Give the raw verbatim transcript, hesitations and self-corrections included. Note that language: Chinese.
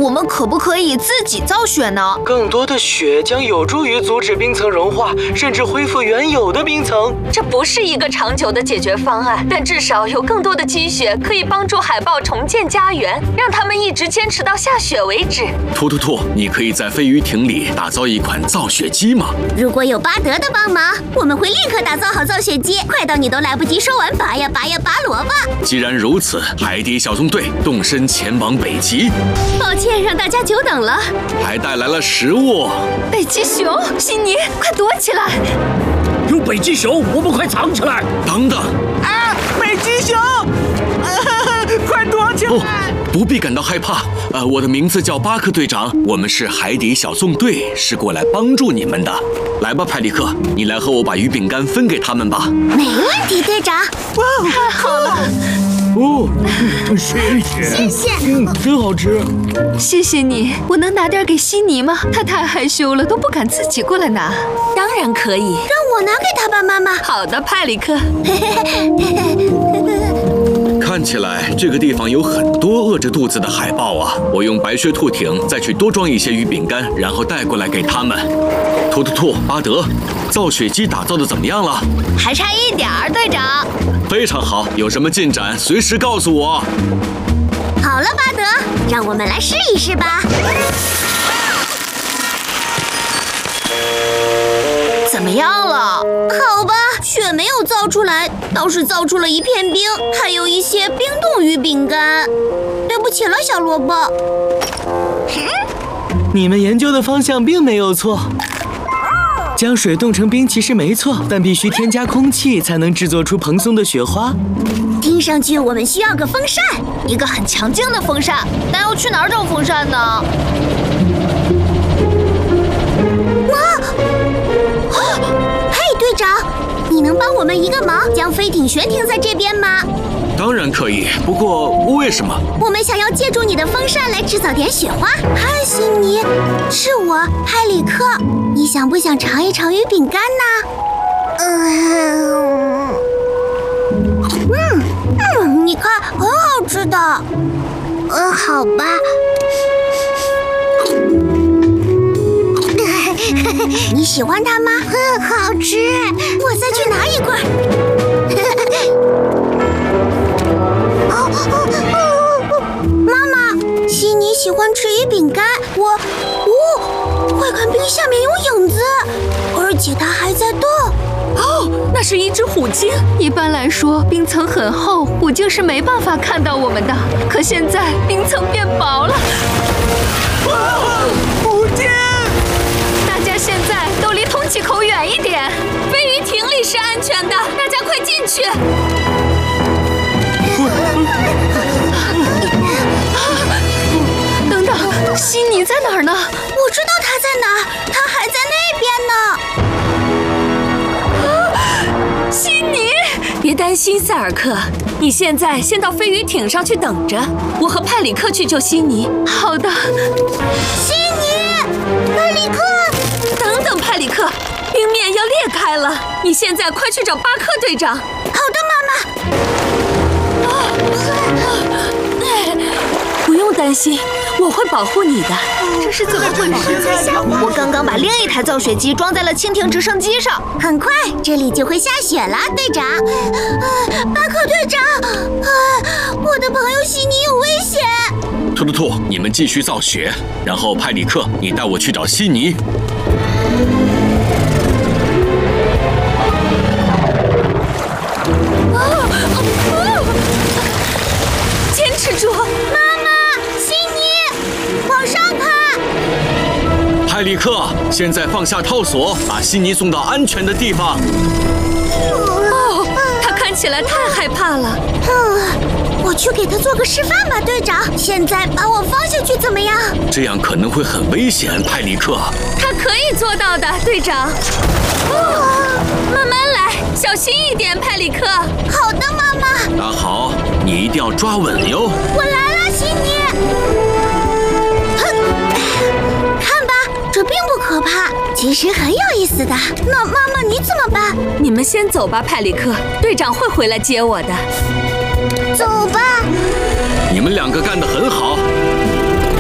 我们可不可以自己造雪呢？ 更多的雪将有助于阻止冰层融化，甚至恢复原有的冰层。 这不是一个长久的解决方案，但至少有更多的积雪可以帮助海豹重建家园，让他们一直坚持到下雪为止。 突突兔，你可以在飞鱼艇里打造一款造雪机吗？ 如果有巴德的帮忙，我们会立刻打造好造雪机，快到你都来不及说完拔呀拔呀拔萝卜。 既然如此，海底小纵队动身前往北极。 抱歉让大家久等了， 还带来了食物。 北极熊，悉尼，快躲起来！ 有北极熊，我们快藏起来！ 等等！ 啊，北极熊！啊，快躲起来！ 哦，不必感到害怕。呃，我的名字叫巴克队长，我们是海底小纵队，是过来帮助你们的。来吧，派里克，你来和我把鱼饼干分给他们吧。 没问题，队长。 哇，太好了！ 哦，雪雪， 谢谢， 嗯，真好吃。 谢谢你，我能拿点给悉尼吗？她太害羞了，都不敢自己过来拿。 当然可以， 让我拿给他吧，妈妈。 好的，派里克。 看起来这个地方有很多饿着肚子的海豹啊！我用白雪兔艇再去多装一些鱼饼干，然后带过来给他们。突突兔，巴德，造雪机打造的怎么样了？ 还差一点儿，队长。 非常好，有什么进展随时告诉我。 好了，巴德，让我们来试一试吧。 怎么样了？ 好吧，雪没有造出来，倒是造出了一片冰，还有一些冰冻鱼饼干。对不起了，小萝卜。 你们研究的方向并没有错。将水冻成冰其实没错，但必须添加空气才能制作出蓬松的雪花。 听上去我们需要个风扇， 一个很强劲的风扇。但要去哪儿找风扇呢？ 哇！嘿，队长，你能帮我们一个忙，将飞艇悬停在这边吗？ 当然可以，不过为什么？ 我们想要借助你的风扇来制造点雪花。嗨，悉尼，是我，海里克。你想不想尝一尝鱼饼干呢？嗯嗯嗯，你看，很好吃的。嗯，好吧。你喜欢它吗？很好吃。我再去拿一块。哦哦哦！妈妈，悉尼喜欢吃鱼饼干。我，哦，快看，冰下面有影子，而且它还在动。 哦，那是一只虎鲸。一般来说，冰层很厚，虎鲸是没办法看到我们的。可现在冰层变薄了。 啊，虎鲸！ 大家现在都离通气口远一点。 飞鱼艇里是安全的，大家快进去。 等等，悉尼在哪儿呢？ 我知道他在哪儿，他还在那边呢。 啊，悉尼，别担心，塞尔克，你现在先到飞鱼艇上去等着，我和派里克去救悉尼。 好的。 悉尼，派里克， 等等，派里克，冰面要裂开了，你现在快去找巴克队长。 好的，妈妈。 不用担心，我会保护你的。 这是怎么回事？我刚刚把另一台造雪机装在了蜻蜓直升机上， 很快这里就会下雪了，队长。啊，巴克队长，啊，我的朋友悉尼有危险。 突突兔，你们继续造雪，然后派里克，你带我去找悉尼。 啊啊！坚持住！ 妈妈，悉尼，往上看！ 派里克，现在放下套索，把悉尼送到安全的地方。 哦，他看起来太害怕了。 嗯，我去给他做个示范吧，队长。现在把我放下去怎么样？ 这样可能会很危险，派里克。 他可以做到的，队长。哦，慢慢来，小心一点，派里克。 好的，妈妈。 那好，你一定要抓稳哟。 我来了，悉尼。哼，看吧，这并不可怕，其实很有意思的。那妈妈你怎么办？ 你们先走吧，派里克，队长会回来接我的。 走吧。 你们两个干得很好，